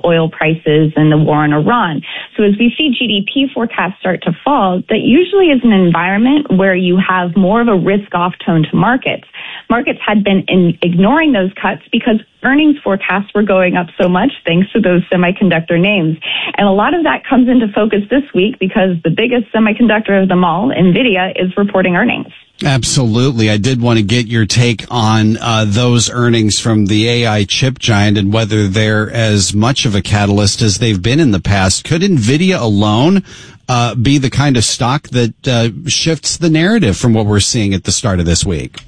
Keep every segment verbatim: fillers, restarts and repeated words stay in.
oil prices and the war in Iran. So as we see G D P forecasts start to fall, that usually is an environment where you have more of a risk-off tone to markets. Markets had been in ignoring those cuts because earnings forecasts were going up so much thanks to those semiconductor names. And a lot of that comes into focus this week because the biggest semiconductor of them all, NVIDIA, is reporting earnings. Absolutely. I did want to get your take on uh, those earnings from the A I chip giant and whether they're as much of a catalyst as they've been in the past. Could NVIDIA alone uh, be the kind of stock that uh, shifts the narrative from what we're seeing at the start of this week?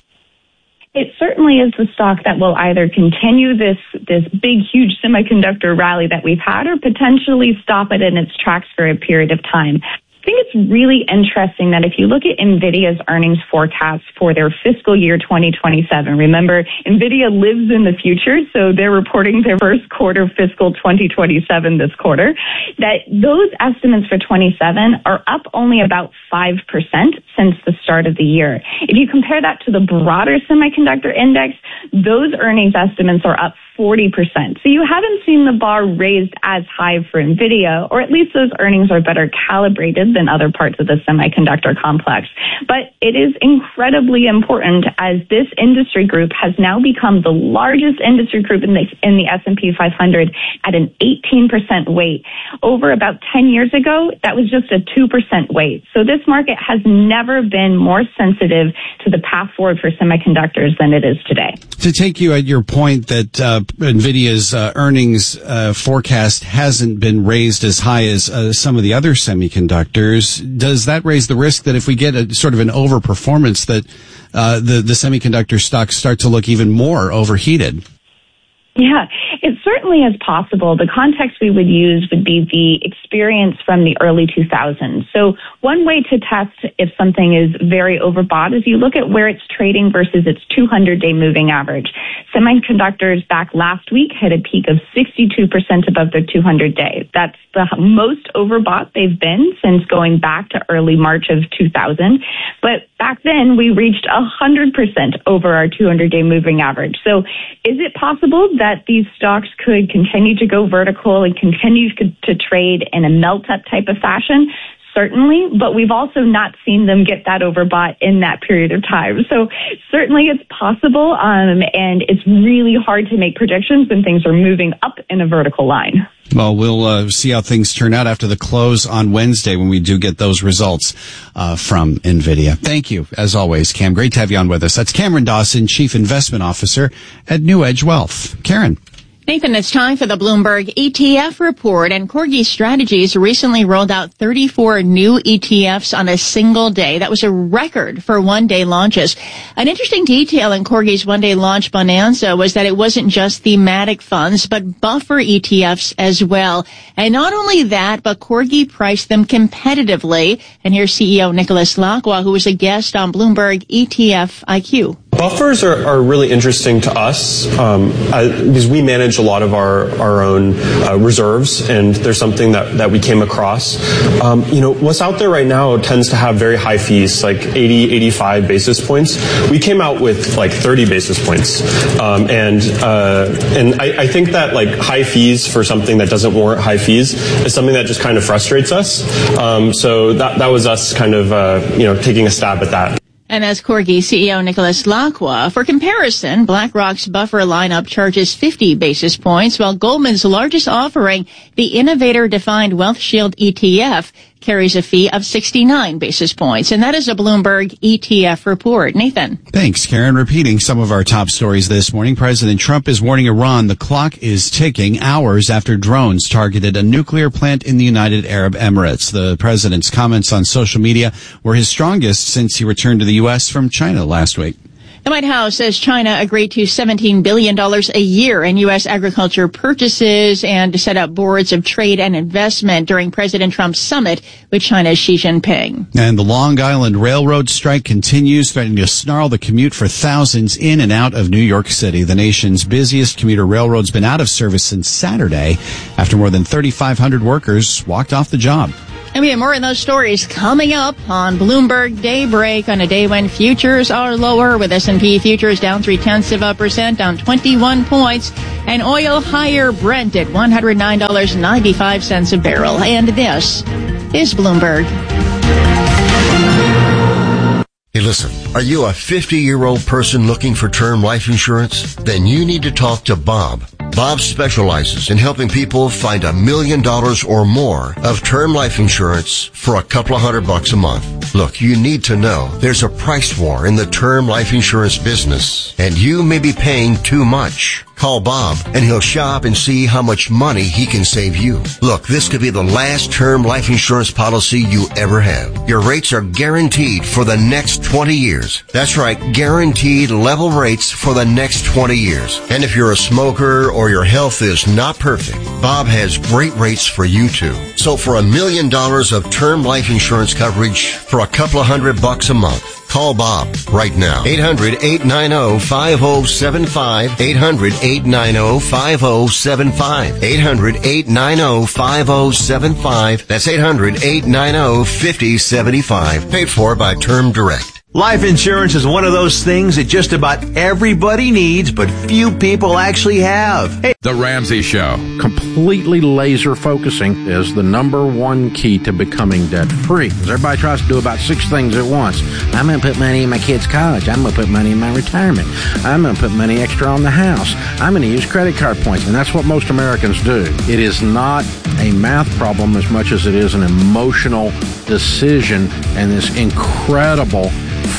It certainly is the stock that will either continue this this big, huge semiconductor rally that we've had or potentially stop it in its tracks for a period of time. I think it's really interesting that if you look at NVIDIA's earnings forecast for their fiscal year twenty twenty-seven, remember, NVIDIA lives in the future, so they're reporting their first quarter fiscal twenty twenty-seven this quarter, that those estimates for twenty-seven are up only about five percent since the start of the year. If you compare that to the broader semiconductor index, those earnings estimates are up forty percent. So you haven't seen the bar raised as high for NVIDIA, or at least those earnings are better calibrated than other parts of the semiconductor complex. But it is incredibly important as this industry group has now become the largest industry group in the, in the S and P five hundred at an eighteen percent weight. Over about ten years ago, that was just a two percent weight. So this market has never been more sensitive to the path forward for semiconductors than it is today. To take you at your point that uh, NVIDIA's uh, earnings uh, forecast hasn't been raised as high as uh, some of the other semiconductors, does that raise the risk that if we get a sort of an overperformance that uh, the, the semiconductor stocks start to look even more overheated? Yeah, it certainly is possible. The context we would use would be the experience from the early two thousands. So one way to test if something is very overbought is you look at where it's trading versus its two hundred day moving average. Semiconductors back last week hit a peak of sixty-two percent above their two hundred day. That's the most overbought they've been since going back to early March of two thousand. But back then we reached one hundred percent over our two hundred day moving average. So is it possible that these stocks could continue to go vertical and continue to, to trade in a melt-up type of fashion? Certainly, but we've also not seen them get that overbought in that period of time. So certainly it's possible, um, and it's really hard to make predictions when things are moving up in a vertical line. Well, we'll uh, see how things turn out after the close on Wednesday when we do get those results uh, from NVIDIA. Thank you, as always, Cam. Great to have you on with us. That's Cameron Dawson, Chief Investment Officer at New Edge Wealth. Karen. Nathan, it's time for the Bloomberg E T F report, and Corgi Strategies recently rolled out thirty-four new E T Fs on a single day. That was a record for one-day launches. An interesting detail in Corgi's one-day launch bonanza was that it wasn't just thematic funds, but buffer E T Fs as well. And not only that, but Corgi priced them competitively. And here's C E O Nicholas Lacroix, who was a guest on Bloomberg E T F I Q. Buffers are, are really interesting to us um, because we manage a lot of our, our own uh, reserves, and there's something that, that we came across. Um, you know, what's out there right now tends to have very high fees, like eighty, eighty-five basis points. We came out with like thirty basis points. Um, and uh, and I, I think that like high fees for something that doesn't warrant high fees is something that just kind of frustrates us. Um, so that, that was us kind of, uh, you know, taking a stab at that. And as Corgi C E O Nicholas Lacroix, for comparison, BlackRock's buffer lineup charges fifty basis points, while Goldman's largest offering, the Innovator Defined Wealth Shield E T F, carries a fee of sixty-nine basis points. And that is a Bloomberg E T F report. Nathan. Thanks, Karen. Repeating some of our top stories this morning, President Trump is warning Iran the clock is ticking hours after drones targeted a nuclear plant in the United Arab Emirates. The president's comments on social media were his strongest since he returned to the U S from China last week. The White House says China agreed to seventeen billion dollars a year in U S agriculture purchases and to set up boards of trade and investment during President Trump's summit with China's Xi Jinping. And the Long Island Railroad strike continues, threatening to snarl the commute for thousands in and out of New York City. The nation's busiest commuter railroad's been out of service since Saturday after more than thirty-five hundred workers walked off the job. And we have more of those stories coming up on Bloomberg Daybreak on a day when futures are lower, with S and P futures down three-tenths of a percent, down twenty-one points, and oil higher, Brent at one hundred nine dollars and ninety-five cents a barrel. And this is Bloomberg. Hey, listen, are you a fifty-year-old person looking for term life insurance? Then you need to talk to Bob. Bob specializes in helping people find a million dollars or more of term life insurance for a couple of hundred bucks a month. Look, you need to know there's a price war in the term life insurance business, and you may be paying too much. Call Bob, and he'll shop and see how much money he can save you. Look, this could be the last term life insurance policy you ever have. Your rates are guaranteed for the next twenty years. That's right, guaranteed level rates for the next twenty years. And if you're a smoker or your health is not perfect, Bob has great rates for you too. So for a million dollars of term life insurance coverage for a couple of hundred bucks a month, call Bob right now. eight hundred, eight nine zero, five zero seven five. eight hundred, eight nine zero, five zero seven five. eight hundred, eight nine zero, five zero seven five. That's eight hundred, eight nine zero, five zero seven five. Paid for by Term Direct. Life insurance is one of those things that just about everybody needs, but few people actually have. Hey. The Ramsey Show. Completely laser focusing is the number one key to becoming debt-free. Because everybody tries to do about six things at once. I'm going to put money in my kid's college. I'm going to put money in my retirement. I'm going to put money extra on the house. I'm going to use credit card points. And that's what most Americans do. It is not a math problem as much as it is an emotional decision and this incredible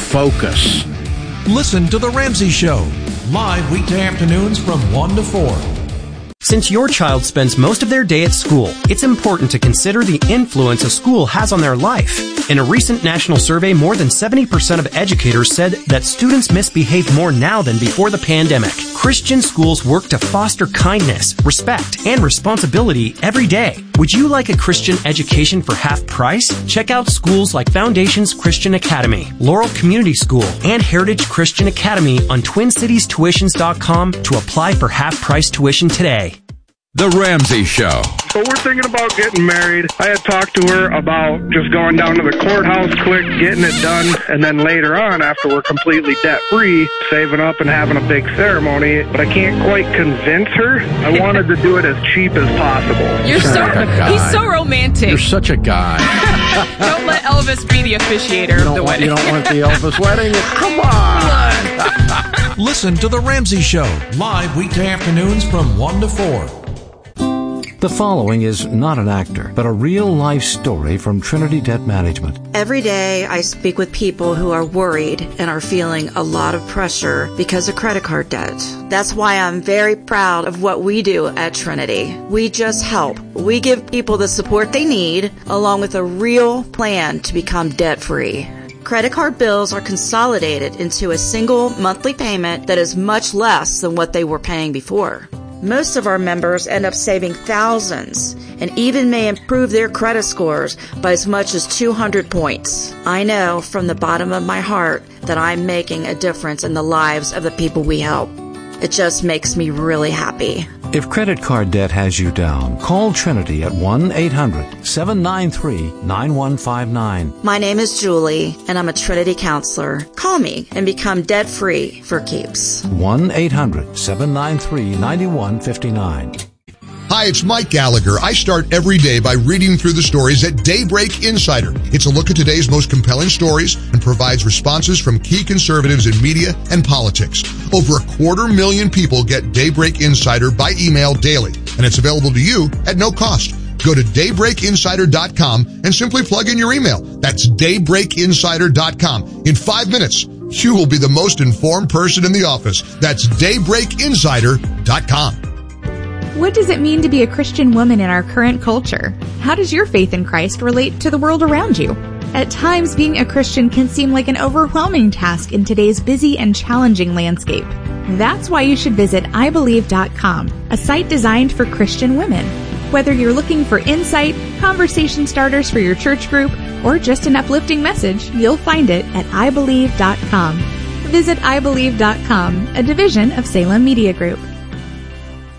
focus. Listen to The Ramsey Show, live weekday afternoons from one to four. Since your child spends most of their day at school, it's important to consider the influence a school has on their life. In a recent national survey, more than seventy percent of educators said that students misbehave more now than before the pandemic. Christian schools work to foster kindness, respect, and responsibility every day. Would you like a Christian education for half price? Check out schools like Foundations Christian Academy, Laurel Community School, and Heritage Christian Academy on twin cities tuitions dot com to apply for half-price tuition today. The Ramsey Show. So we're thinking about getting married. I had talked to her about just going down to the courthouse quick, getting it done, and then later on, after we're completely debt-free, saving up and having a big ceremony. But I can't quite convince her. I wanted to do it as cheap as possible. You're so, he's so romantic. You're such a guy. Don't let Elvis be the officiator of the want, wedding. You don't want the Elvis wedding? Come on. Listen to The Ramsey Show, live weekday afternoons from one to four. The following is not an actor, but a real-life story from Trinity Debt Management. Every day I speak with people who are worried and are feeling a lot of pressure because of credit card debt. That's why I'm very proud of what we do at Trinity. We just help. We give people the support they need, along with a real plan to become debt-free. Credit card bills are consolidated into a single monthly payment that is much less than what they were paying before. Most of our members end up saving thousands and even may improve their credit scores by as much as two hundred points. I know from the bottom of my heart that I'm making a difference in the lives of the people we help. It just makes me really happy. If credit card debt has you down, call Trinity at one eight hundred, seven nine three, nine one five nine. My name is Julie, and I'm a Trinity counselor. Call me and become debt-free for keeps. one eight hundred, seven nine three, nine one five nine. Hi, it's Mike Gallagher. I start every day by reading through the stories at Daybreak Insider. It's a look at today's most compelling stories and provides responses from key conservatives in media and politics. Over a quarter million people get Daybreak Insider by email daily, and it's available to you at no cost. Go to daybreak insider dot com and simply plug in your email. That's daybreak insider dot com. In five minutes, you will be the most informed person in the office. That's daybreak insider dot com. What does it mean to be a Christian woman in our current culture? How does your faith in Christ relate to the world around you? At times, being a Christian can seem like an overwhelming task in today's busy and challenging landscape. That's why you should visit i believe dot com, a site designed for Christian women. Whether you're looking for insight, conversation starters for your church group, or just an uplifting message, you'll find it at i believe dot com. Visit i believe dot com, a division of Salem Media Group.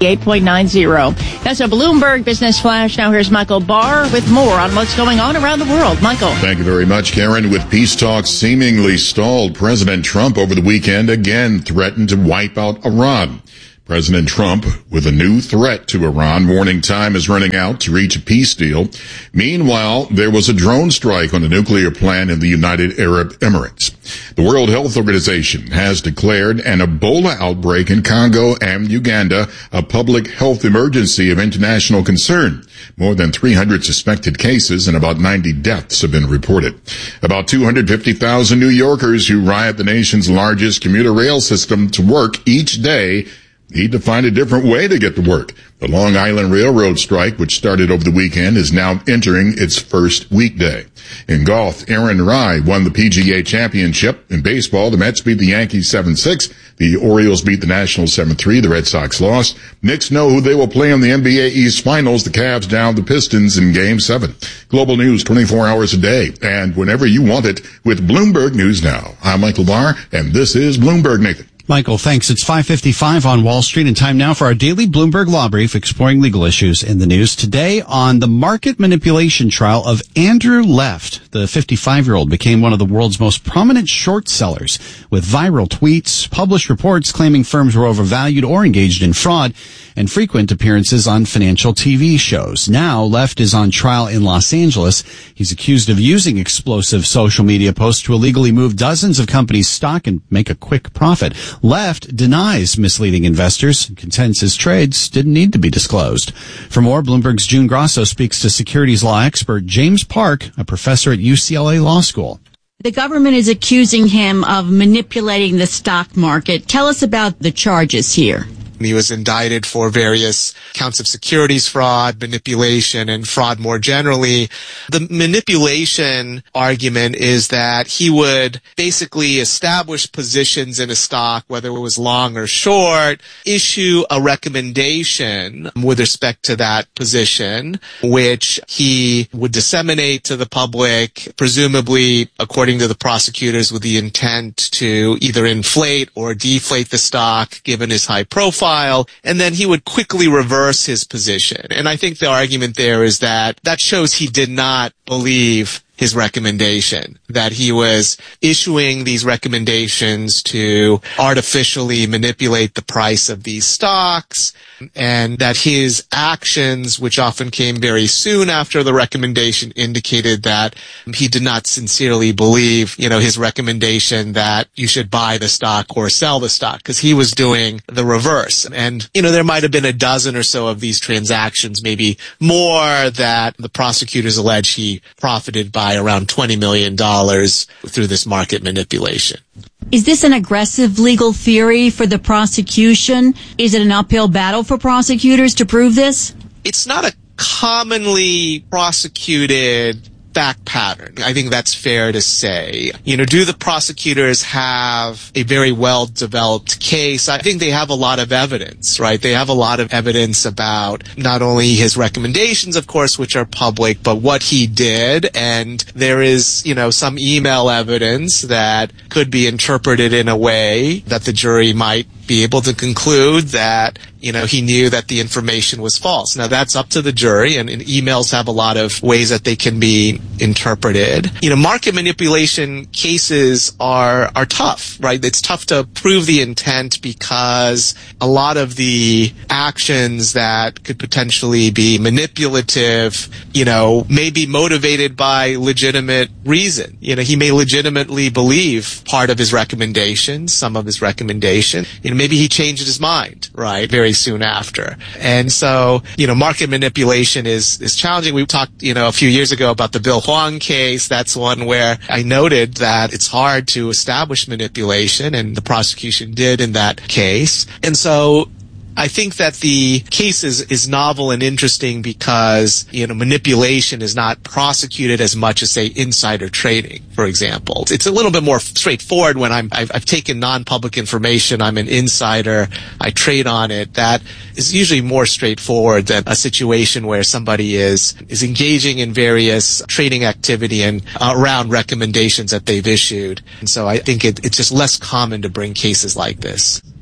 eight point nine zero. That's a Bloomberg Business Flash. Now here's Michael Barr with more on what's going on around the world. Michael. Thank you very much, Karen. With peace talks seemingly stalled, President Trump over the weekend again threatened to wipe out Iran. President Trump with a new threat to Iran, warning time is running out to reach a peace deal. Meanwhile, there was a drone strike on a nuclear plant in the United Arab Emirates. The World Health Organization has declared an Ebola outbreak in Congo and Uganda a public health emergency of international concern. More than three hundred suspected cases and about ninety deaths have been reported. About two hundred fifty thousand New Yorkers who ride the nation's largest commuter rail system to work each day need to find a different way to get to work. The Long Island Railroad strike, which started over the weekend, is now entering its first weekday. In golf, Aaron Rai won the P G A Championship. In baseball, the Mets beat the Yankees seven six. The Orioles beat the Nationals seven three. The Red Sox lost. Knicks know who they will play in the N B A East Finals. The Cavs down the Pistons in Game seven. Global news twenty-four hours a day and whenever you want it with Bloomberg News Now. I'm Michael Barr, and this is Bloomberg Nathan. Michael, thanks. It's five fifty-five on Wall Street, and time now for our daily Bloomberg Law Brief exploring legal issues in the news. Today on the market manipulation trial of Andrew Left, the fifty-five-year-old became one of the world's most prominent short sellers with viral tweets, published reports claiming firms were overvalued or engaged in fraud, and frequent appearances on financial T V shows. Now, Left is on trial in Los Angeles. He's accused of using explosive social media posts to illegally move dozens of companies' stock and make a quick profit. Left denies misleading investors and contends his trades didn't need to be disclosed. For more, Bloomberg's June Grosso speaks to securities law expert James Park, a professor at U C L A Law School. The government is accusing him of manipulating the stock market. Tell us about the charges here. He was indicted for various counts of securities fraud, manipulation, and fraud more generally. The manipulation argument is that he would basically establish positions in a stock, whether it was long or short, issue a recommendation with respect to that position, which he would disseminate to the public, presumably, according to the prosecutors, with the intent to either inflate or deflate the stock, given his high profile. And then he would quickly reverse his position. And I think the argument there is that that shows he did not believe his recommendation, that he was issuing these recommendations to artificially manipulate the price of these stocks, and that his actions, which often came very soon after the recommendation, indicated that he did not sincerely believe, you know, his recommendation that you should buy the stock or sell the stock, because he was doing the reverse. And, you know, there might have been a dozen or so of these transactions, maybe more, that the prosecutors allege he profited by around twenty million dollars through this market manipulation. Is this an aggressive legal theory for the prosecution? Is it an uphill battle for prosecutors to prove this? It's not a commonly prosecuted fact pattern. I think that's fair to say. You know, do the prosecutors have a very well-developed case? I think they have a lot of evidence, right? They have a lot of evidence about not only his recommendations, of course, which are public, but what he did. And there is, you know, some email evidence that could be interpreted in a way that the jury might be able to conclude that, you know, he knew that the information was false. Now, that's up to the jury, and, and emails have a lot of ways that they can be interpreted. You know, market manipulation cases are are tough, right? It's tough to prove the intent because a lot of the actions that could potentially be manipulative, you know, may be motivated by legitimate reason. You know, he may legitimately believe part of his recommendation, some of his recommendation. You know, maybe he changed his mind, right, very soon after. And so, you know, market manipulation is, is challenging. We talked, you know, a few years ago about the Bill Hwang case. That's one where I noted that it's hard to establish manipulation, and the prosecution did in that case. And so I think that the case is, is novel and interesting because, you know, manipulation is not prosecuted as much as, say, insider trading, for example. It's a little bit more straightforward when I'm, I've, I've taken non-public information, I'm an insider, I trade on it. That is usually more straightforward than a situation where somebody is, is engaging in various trading activity and uh, around recommendations that they've issued. And so I think it, it's just less common to bring cases like this.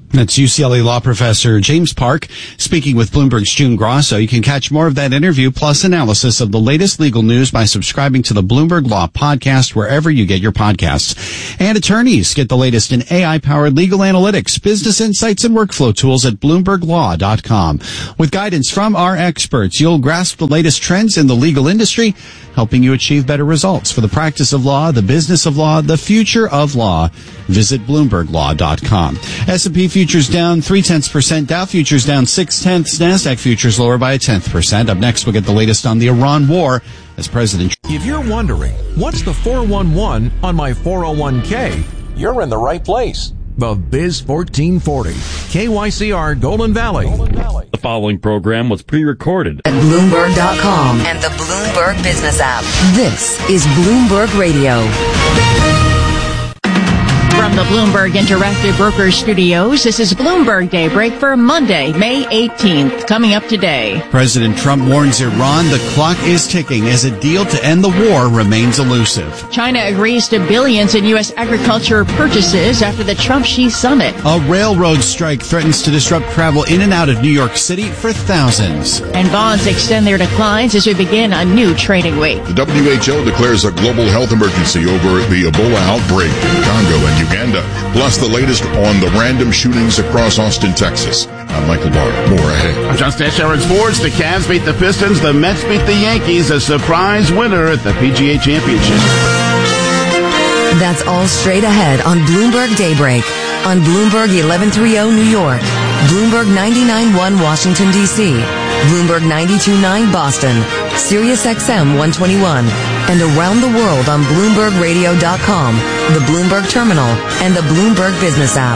That's U C L A law professor James Park speaking with Bloomberg's June Grosso. You can catch more of that interview plus analysis of the latest legal news by subscribing to the Bloomberg Law Podcast wherever you get your podcasts. And attorneys get the latest in A I-powered legal analytics, business insights, and workflow tools at bloomberg law dot com. With guidance from our experts, you'll grasp the latest trends in the legal industry, helping you achieve better results for the practice of law, the business of law, the future of law. Visit bloomberg law dot com. S and P futures down three tenths percent. Dow futures down six tenths. NASDAQ futures lower by a tenth percent. Up next, we'll get the latest on the Iran war as President. If you're wondering, what's the four one one on my four oh one k? You're in the right place. The Biz fourteen forty. K Y C R Golden Valley. Golden Valley. The following program was pre-recorded at Bloomberg dot com and the Bloomberg Business app. This is Bloomberg Radio. From the Bloomberg Interactive Brokers Studios, this is Bloomberg Daybreak for Monday, May eighteenth. Coming up today. President Trump warns Iran the clock is ticking as a deal to end the war remains elusive. China agrees to billions in U S agriculture purchases after the Trump-Xi summit. A railroad strike threatens to disrupt travel in and out of New York City for thousands. And bonds extend their declines as we begin a new trading week. The W H O declares a global health emergency over the Ebola outbreak in Congo and Uganda. Uganda, plus the latest on the random shootings across Austin, Texas. I'm Michael Barr. More ahead. I'm John Stashower in sports. The Cavs beat the Pistons. The Mets beat the Yankees. A surprise winner at the P G A Championship. That's all straight ahead on Bloomberg Daybreak. On Bloomberg eleven thirty New York. Bloomberg ninety-nine point one Washington, D C. Bloomberg ninety-two point nine Boston. Sirius X M one twenty-one. And around the world on Bloomberg Radio dot com, the Bloomberg Terminal, and the Bloomberg Business app.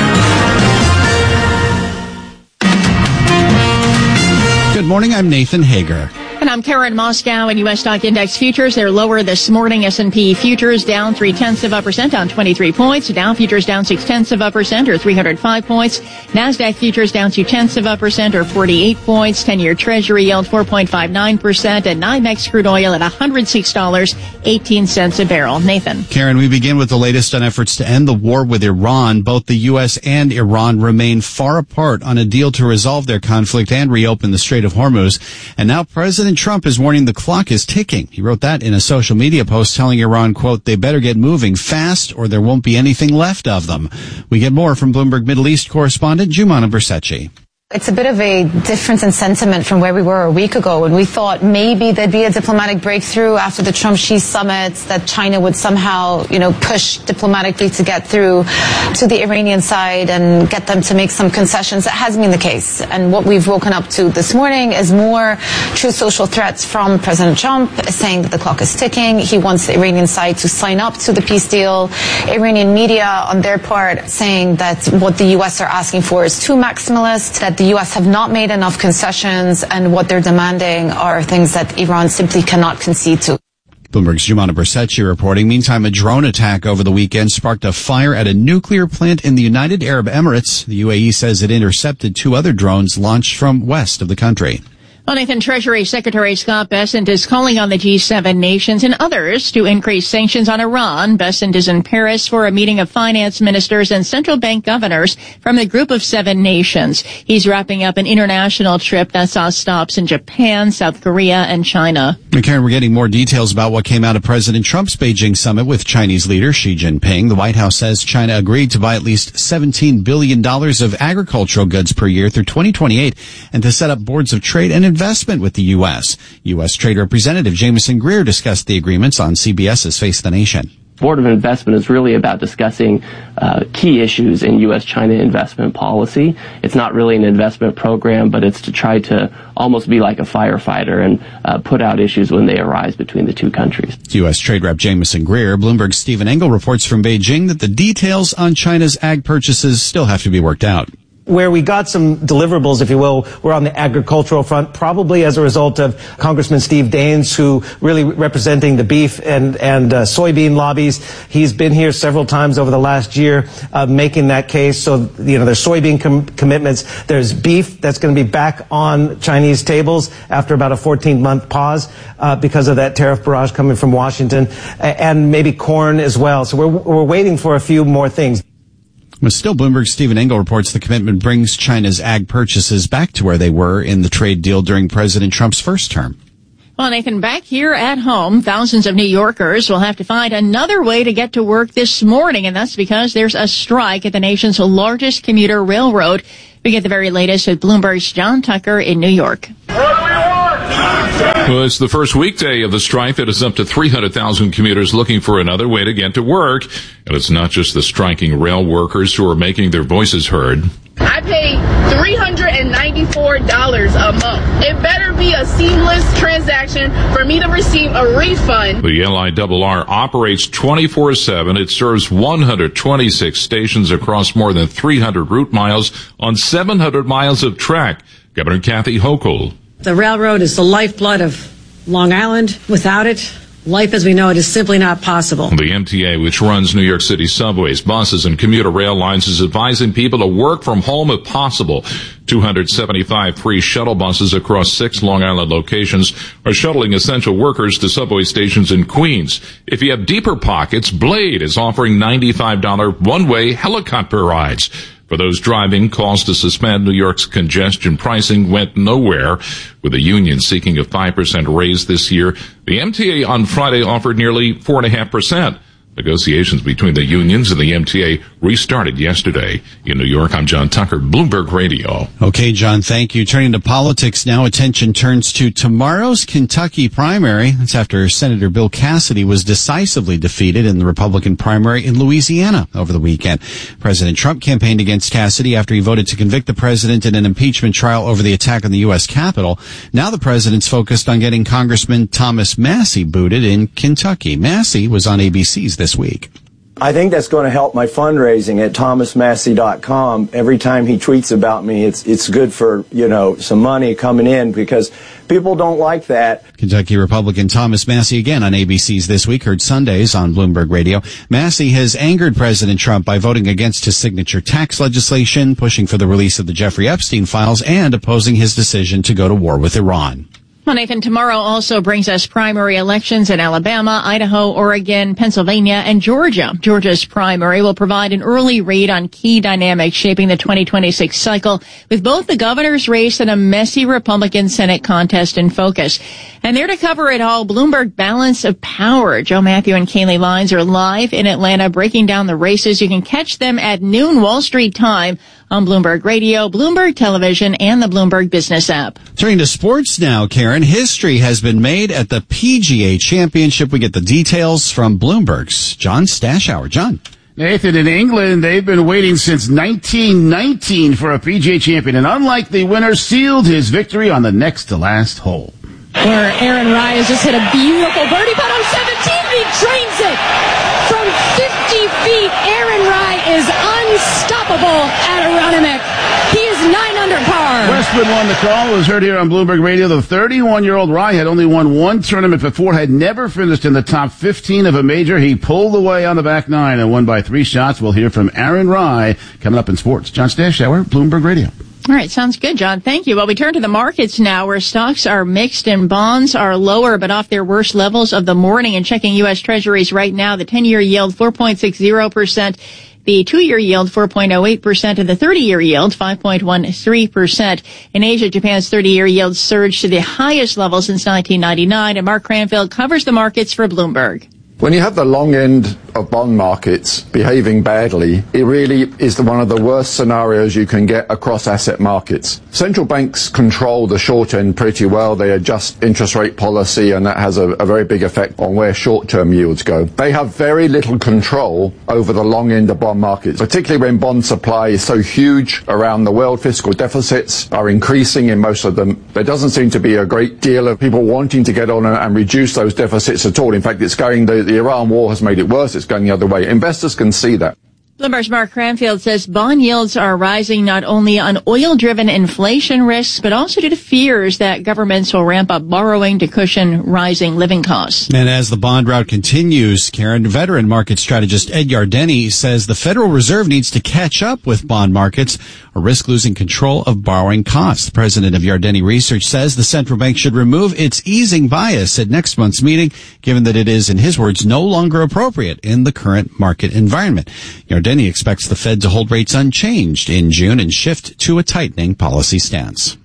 Good morning, I'm Nathan Hager. And I'm Karen Moscow. And U S stock index futures, they're lower this morning. S and P futures down three-tenths of a percent, down twenty-three points. Dow futures down six-tenths of a percent, or three hundred five points. NASDAQ futures down two-tenths of a percent, or forty-eight points. ten-year Treasury yield four point five nine percent. And NYMEX crude oil at one hundred six dollars and eighteen cents a barrel. Nathan. Karen, we begin with the latest on efforts to end the war with Iran. Both the U S and Iran remain far apart on a deal to resolve their conflict and reopen the Strait of Hormuz. And now President Trump is warning the clock is ticking. He wrote that in a social media post telling Iran, quote, they better get moving fast or there won't be anything left of them. We get more from Bloomberg Middle East correspondent Jumana Bersecci. It's a bit of a difference in sentiment from where we were a week ago when we thought maybe there'd be a diplomatic breakthrough after the Trump-Xi summit, that China would somehow, you know, push diplomatically to get through to the Iranian side and get them to make some concessions. That hasn't been the case. And what we've woken up to this morning is more true social threats from President Trump saying that the clock is ticking. He wants the Iranian side to sign up to the peace deal. Iranian media on their part saying that what the U S are asking for is too maximalist, that the U S have not made enough concessions, and what they're demanding are things that Iran simply cannot concede to. Bloomberg's Jumana Bersecci reporting. Meantime, a drone attack over the weekend sparked a fire at a nuclear plant in the United Arab Emirates. The U A E says it intercepted two other drones launched from west of the country. Well, Nathan, Treasury Secretary Scott Bessent is calling on the G seven nations and others to increase sanctions on Iran. Bessent is in Paris for a meeting of finance ministers and central bank governors from the Group of Seven Nations. He's wrapping up an international trip that saw stops in Japan, South Korea, and China. And Karen, we're getting more details about what came out of President Trump's Beijing summit with Chinese leader Xi Jinping. The White House says China agreed to buy at least seventeen billion dollars of agricultural goods per year through twenty twenty-eight and to set up boards of trade and investment with the U S. U S Trade Representative Jameson Greer discussed the agreements on CBS's Face the Nation. Board of Investment is really about discussing uh, key issues in U S China investment policy. It's not really an investment program, but it's to try to almost be like a firefighter and uh, put out issues when they arise between the two countries. U S Trade Rep Jameson Greer. Bloomberg's Stephen Engel reports from Beijing that the details on China's ag purchases still have to be worked out. Where we got some deliverables, if you will, were on the agricultural front, probably as a result of Congressman Steve Daines, who really representing the beef and, and uh, soybean lobbies. He's been here several times over the last year uh, making that case. So, you know, there's soybean com- commitments. There's beef that's going to be back on Chinese tables after about a fourteen-month pause uh, because of that tariff barrage coming from Washington, and maybe corn as well. So we're, we're waiting for a few more things. But still, Bloomberg's Stephen Engel reports the commitment brings China's ag purchases back to where they were in the trade deal during President Trump's first term. Well, Nathan, back here at home, thousands of New Yorkers will have to find another way to get to work this morning, and that's because there's a strike at the nation's largest commuter railroad. We get the very latest with Bloomberg's John Tucker in New York. Well, it's the first weekday of the strike that is up to three hundred thousand commuters looking for another way to get to work. And it's not just the striking rail workers who are making their voices heard. I pay three hundred ninety-four dollars a month. It better be a seamless transaction for me to receive a refund. The L I R R operates twenty-four seven. It serves one hundred twenty-six stations across more than three hundred route miles on seven hundred miles of track. Governor Kathy Hochul. The railroad is the lifeblood of Long Island. Without it, life as we know it is simply not possible. The M T A, which runs New York City subways, buses, and commuter rail lines, is advising people to work from home if possible. two hundred seventy-five free shuttle buses across six Long Island locations are shuttling essential workers to subway stations in Queens. If you have deeper pockets, Blade is offering ninety-five dollars one-way helicopter rides. For those driving, calls to suspend New York's congestion pricing went nowhere, with the union seeking a five percent raise this year. The M T A on Friday offered nearly four point five percent. Negotiations between the unions and the M T A restarted yesterday. In New York, I'm John Tucker, Bloomberg Radio. Okay, John, thank you. Turning to politics now, attention turns to tomorrow's Kentucky primary. That's after Senator Bill Cassidy was decisively defeated in the Republican primary in Louisiana over the weekend. President Trump campaigned against Cassidy after he voted to convict the president in an impeachment trial over the attack on the U S Capitol. Now the president's focused on getting Congressman Thomas Massie booted in Kentucky. Massie was on A B C's this week. I think that's going to help my fundraising at thomas massie dot com. Every time he tweets about me, it's it's good for, you know, some money coming in because people don't like that. Kentucky Republican Thomas Massie again on A B C's This Week, heard Sundays on Bloomberg Radio. Massie has angered President Trump by voting against his signature tax legislation, pushing for the release of the Jeffrey Epstein files, and opposing his decision to go to war with Iran. Well, Nathan, tomorrow also brings us primary elections in Alabama, Idaho, Oregon, Pennsylvania, and Georgia. Georgia's primary will provide an early read on key dynamics shaping the twenty twenty-six cycle, with both the governor's race and a messy Republican Senate contest in focus. And there to cover it all, Bloomberg Balance of Power. Joe Matthew and Kaylee Lyons are live in Atlanta breaking down the races. You can catch them at noon Wall Street time on Bloomberg Radio, Bloomberg Television, and the Bloomberg Business app. Turning to sports now, Karen. History has been made at the P G A Championship. We get the details from Bloomberg's John Stashower. John. Nathan, in England, they've been waiting since nineteen nineteen for a P G A champion, and unlike the winner, sealed his victory on the next to last hole. Where Aaron Rai has just hit a beautiful birdie putt on seventeen, he drains it from fifty feet. Aaron Rai is unstoppable at Aronimink. He is nine under par. Westwood won the call. It was heard here on Bloomberg Radio. The thirty-one-year-old Rai had only won one tournament before, had never finished in the top fifteen of a major. He pulled away on the back nine and won by three shots. We'll hear from Aaron Rai coming up in sports. John Stashower, Bloomberg Radio. All right, sounds good, John. Thank you. Well, we turn to the markets now, where stocks are mixed and bonds are lower but off their worst levels of the morning. And checking U S Treasuries right now, the ten-year yield four point six zero percent, the two-year yield four point oh eight percent, and the thirty-year yield five point one three percent. In Asia, Japan's thirty-year yield surged to the highest level since nineteen ninety-nine. And Mark Cranfield covers the markets for Bloomberg. When you have the long end of bond markets behaving badly, it really is the, one of the worst scenarios you can get across asset markets. Central banks control the short end pretty well. They adjust interest rate policy, and that has a, a very big effect on where short-term yields go. They have very little control over the long end of bond markets, particularly when bond supply is so huge around the world. Fiscal deficits are increasing in most of them. There doesn't seem to be a great deal of people wanting to get on and, and reduce those deficits at all. In fact, it's going the The Iran war has made it worse. It's going the other way. Investors can see that. Bloomberg's Mark Cranfield says bond yields are rising not only on oil-driven inflation risks, but also due to fears that governments will ramp up borrowing to cushion rising living costs. And as the bond rout continues, Karen, veteran market strategist Ed Yardeni says the Federal Reserve needs to catch up with bond markets or risk losing control of borrowing costs. The president of Yardeni Research says the central bank should remove its easing bias at next month's meeting, given that it is, in his words, no longer appropriate in the current market environment. Yardeni Denny expects the Fed to hold rates unchanged in June and shift to a tightening policy stance.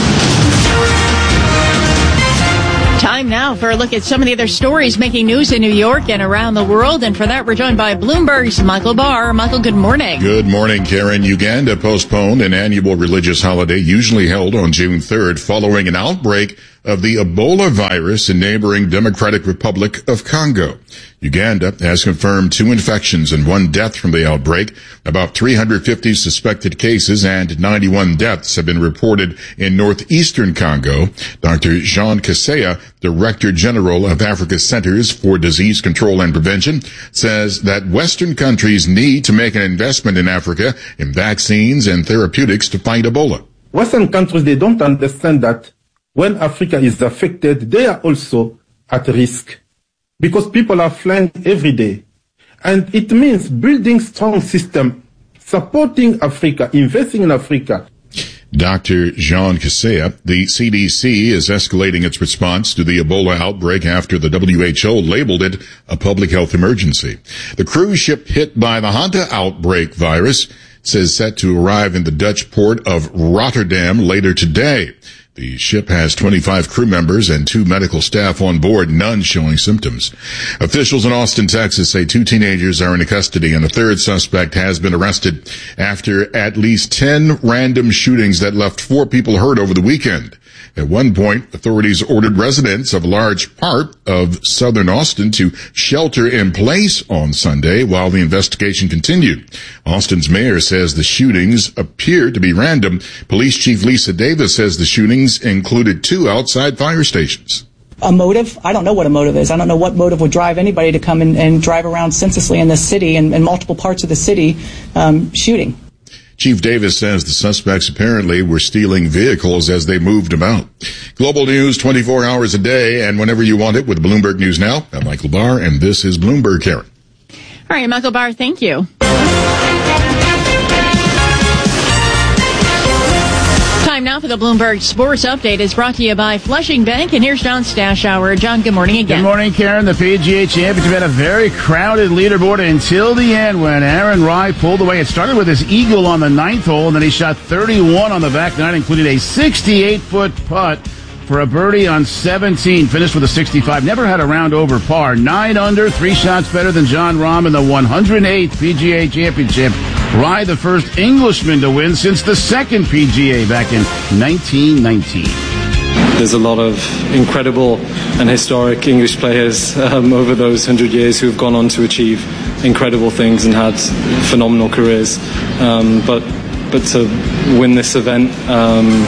Time now for a look at some of the other stories making news in New York and around the world. And for that, we're joined by Bloomberg's Michael Barr. Michael, good morning. Good morning, Karen. Uganda postponed an annual religious holiday usually held on June third following an outbreak of the Ebola virus in neighboring Democratic Republic of Congo. Uganda has confirmed two infections and one death from the outbreak. About three hundred fifty suspected cases and ninety-one deaths have been reported in northeastern Congo. Doctor Jean Kaseya, Director General of Africa Centers for Disease Control and Prevention, says that Western countries need to make an investment in Africa in vaccines and therapeutics to fight Ebola. Western countries, they don't understand that when Africa is affected, they are also at risk because people are flying every day. And it means building strong system, supporting Africa, investing in Africa. Doctor Jean Kaseya, the C D C is escalating its response to the Ebola outbreak after the W H O labeled it a public health emergency. The cruise ship hit by the Hanta outbreak virus says set to arrive in the Dutch port of Rotterdam later today. The ship has twenty-five crew members and two medical staff on board, none showing symptoms. Officials in Austin, Texas say two teenagers are in custody and a third suspect has been arrested after at least ten random shootings that left four people hurt over the weekend. At one point, authorities ordered residents of a large part of southern Austin to shelter in place on Sunday while the investigation continued. Austin's mayor says the shootings appear to be random. Police Chief Lisa Davis says the shootings included two outside fire stations. A motive? I don't know what a motive is. I don't know what motive would drive anybody to come and, and drive around senselessly in this city and in multiple parts of the city um, shooting. Chief Davis says the suspects apparently were stealing vehicles as they moved about. Global news twenty-four hours a day and whenever you want it with Bloomberg News Now. I'm Michael Barr, and this is Bloomberg, Karen. All right, Michael Barr, thank you. Time now for the Bloomberg Sports Update is brought to you by Flushing Bank. And here's John Stashower. John, good morning again. Good morning, Karen. The P G A Championship had a very crowded leaderboard until the end when Aaron Rai pulled away. It started with his eagle on the ninth hole, and then he shot thirty-one on the back nine, including a sixty-eight foot putt for a birdie on seventeen. Finished with a sixty-five. Never had a round over par. Nine under, three shots better than Jon Rahm in the one hundred eighth P G A Championship. Rai, the first Englishman to win since the second P G A back in nineteen nineteen. There's a lot of incredible and historic English players um, over those hundred years who've gone on to achieve incredible things and had phenomenal careers. Um, but but to win this event um,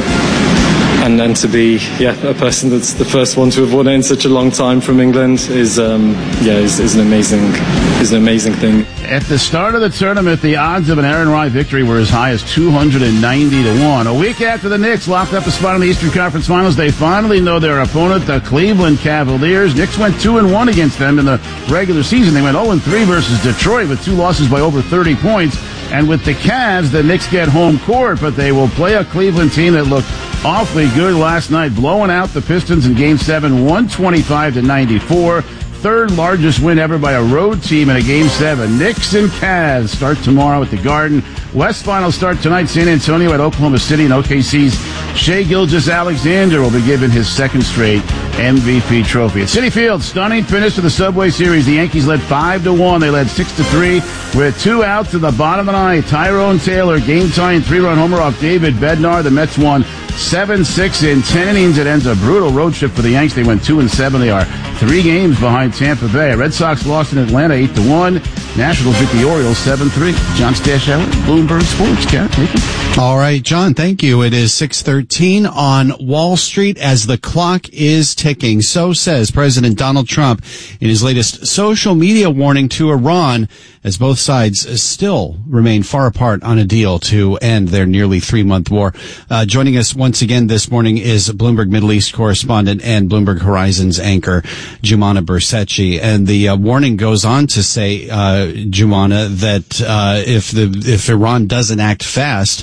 and then to be yeah a person that's the first one to have won it in such a long time from England is um, yeah is, is an amazing is an amazing thing. At the start of the tournament, the odds of an Aaron Rai victory were as high as two hundred ninety to one. A week after the Knicks locked up a spot in the Eastern Conference Finals, they finally know their opponent, the Cleveland Cavaliers. Knicks went two and one against them in the regular season. They went oh and three versus Detroit with two losses by over thirty points. And with the Cavs, the Knicks get home court, but they will play a Cleveland team that looked awfully good last night, blowing out the Pistons in Game seven, one twenty-five to ninety-four. Third largest win ever by a road team in a Game seven. Knicks and Cavs start tomorrow at the Garden. West Finals start tonight. San Antonio at Oklahoma City, and O K C's Shai Gilgeous-Alexander will be given his second straight M V P trophy. At Citi Field, stunning finish to the Subway Series. The Yankees led five to one. They led six to three with two outs at the bottom of the ninth. Tyrone Taylor game-tying three-run homer off David Bednar. The Mets won seven six in ten innings. It ends a brutal road trip for the Yanks. They went two and seven. They are three games behind Tampa Bay. Red Sox lost in Atlanta eight to one. Nationals beat the Orioles seven three. John Stashower, Bloomberg Sports. Karen, thank you. All right, John, thank you. It is six thirteen on Wall Street as the clock is ticking. So says President Donald Trump in his latest social media warning to Iran, as both sides still remain far apart on a deal to end their nearly three-month war. Uh, joining us once again this morning is Bloomberg Middle East correspondent and Bloomberg Horizons anchor, Jumana Bersecci. And the uh, warning goes on to say, uh, Jumana, that uh, if the if Iran doesn't act fast,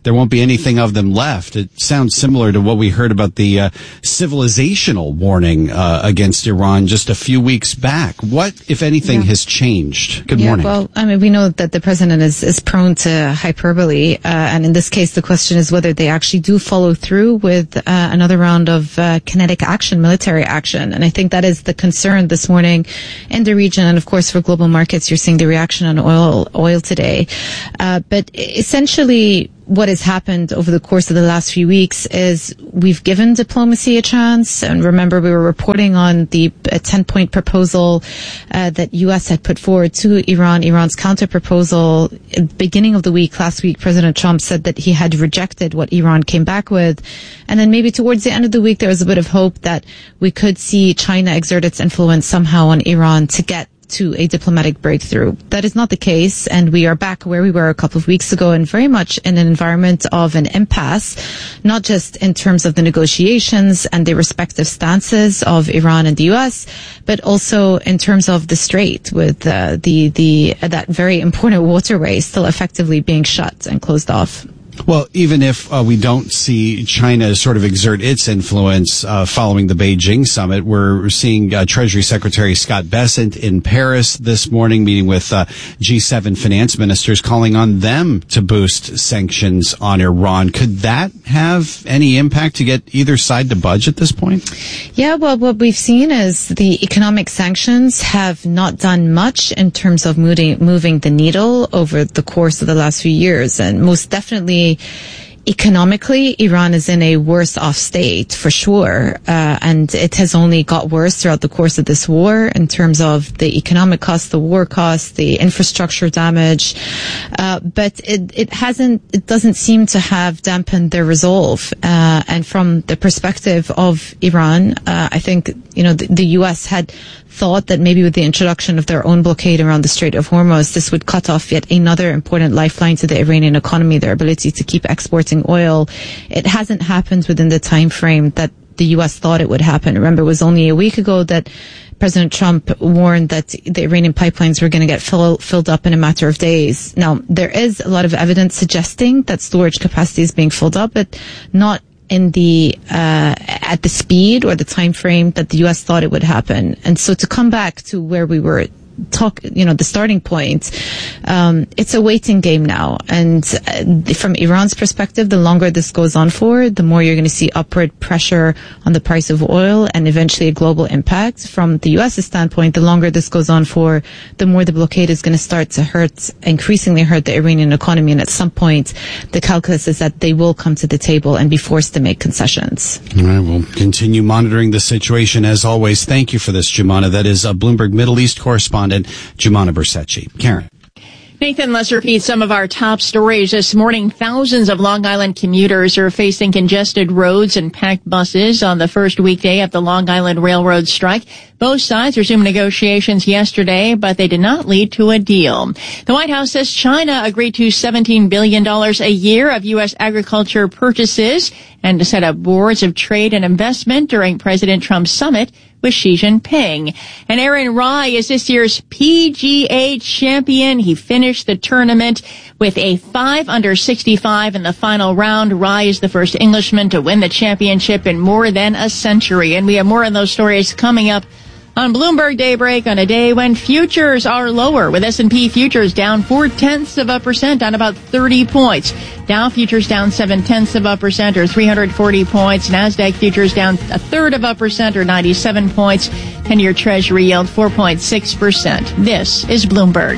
there won't be anything of them left. It sounds similar to what we heard about the uh, civilizational warning uh, against Iran just a few weeks back. What, if anything, yeah. has changed? Good yeah, morning. Well, I mean, we know that the president is, is prone to hyperbole, uh, and in this case, the question is whether they actually do follow through with uh, another round of uh, kinetic action, military action. And I think that is the concern this morning in the region. And of course, for global markets, you're seeing the reaction on oil, oil today. Uh, but essentially, what has happened over the course of the last few weeks is we've given diplomacy a chance. And remember, we were reporting on the ten-point proposal uh, that U S had put forward to Iran, Iran's counter-proposal. At the beginning of the week, last week, President Trump said that he had rejected what Iran came back with. And then maybe towards the end of the week, there was a bit of hope that we could see China exert its influence somehow on Iran to get to a diplomatic breakthrough. That is not the case, and we are back where we were a couple of weeks ago, and very much in an environment of an impasse, not just in terms of the negotiations and the respective stances of Iran and the U S, but also in terms of the strait, with uh, the the uh, that very important waterway still effectively being shut and closed off. Well, even if uh, we don't see China sort of exert its influence uh, following the Beijing summit, we're seeing uh, Treasury Secretary Scott Bessent in Paris this morning, meeting with uh, G seven finance ministers, calling on them to boost sanctions on Iran. Could that have any impact to get either side to budge at this point? Yeah, well, what we've seen is the economic sanctions have not done much in terms of moving, moving the needle over the course of the last few years, and most definitely economically, Iran is in a worse off state for sure, uh, and it has only got worse throughout the course of this war in terms of the economic costs, the war costs, the infrastructure damage. Uh, but it, it hasn't, it doesn't seem to have dampened their resolve. Uh, and from the perspective of Iran, uh, I think, you know, the, the U S had thought that maybe with the introduction of their own blockade around the Strait of Hormuz, this would cut off yet another important lifeline to the Iranian economy, their ability to keep exporting oil. It hasn't happened within the time frame that the U S thought it would happen. Remember, it was only a week ago that President Trump warned that the Iranian pipelines were going to get fill, filled up in a matter of days. Now, there is a lot of evidence suggesting that storage capacity is being filled up, but not in the uh at the speed or the time frame that the U S thought it would happen. And so to come back to where we were talk, you know, the starting point, um, it's a waiting game now. And uh, from Iran's perspective, the longer this goes on for, the more you're going to see upward pressure on the price of oil and eventually a global impact. From the U S's standpoint, the longer this goes on for, the more the blockade is going to start to hurt, increasingly hurt the Iranian economy. And at some point, the calculus is that they will come to the table and be forced to make concessions. All right, we'll continue monitoring the situation as always. Thank you for this, Jumana. That is a Bloomberg Middle East correspondent, Jumana Bersecci. Karen. Nathan, let's repeat some of our top stories this morning. Thousands of Long Island commuters are facing congested roads and packed buses on the first weekday of the Long Island Railroad strike. Both sides resumed negotiations yesterday, but they did not lead to a deal. The White House says China agreed to seventeen billion dollars a year of U S agriculture purchases and to set up boards of trade and investment during President Trump's summit with Xi Jinping. And Aaron Rai is this year's P G A champion. He finished the tournament with a five under sixty-five in the final round. Rai is the first Englishman to win the championship in more than a century. And we have more on those stories coming up on Bloomberg Daybreak on a day when futures are lower, with S and P futures down four-tenths of a percent, down about thirty points. Dow futures down seven-tenths of a percent, or three hundred forty points. NASDAQ futures down a third of a percent, or ninety-seven points. ten-year Treasury yield four point six percent. This is Bloomberg.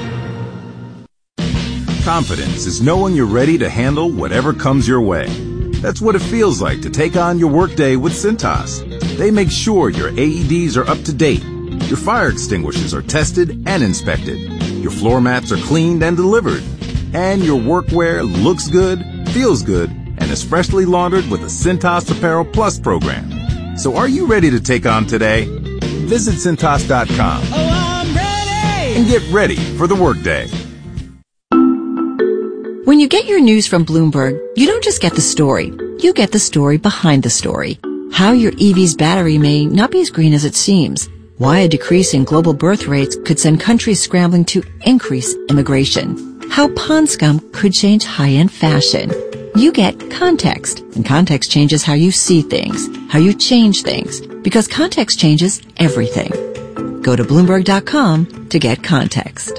Confidence is knowing you're ready to handle whatever comes your way. That's what it feels like to take on your workday with Cintas. They make sure your A E Ds are up to date, your fire extinguishers are tested and inspected, your floor mats are cleaned and delivered, and your workwear looks good, feels good, and is freshly laundered with the Cintas Apparel Plus program. So are you ready to take on today? Visit Cintas dot com oh, I'm ready. And get ready for the workday. When you get your news from Bloomberg, you don't just get the story. You get the story behind the story. How your E V's battery may not be as green as it seems. Why a decrease in global birth rates could send countries scrambling to increase immigration. How pond scum could change high-end fashion. you get context. And context changes how you see things, how you change things, because context changes everything. Go to Bloomberg dot com to get context.